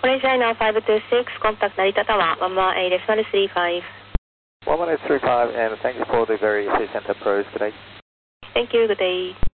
Malaysia now 526, contact Narita Tower, 118.35. 11835, and thanks for the very efficient approach today. Thank you, good day.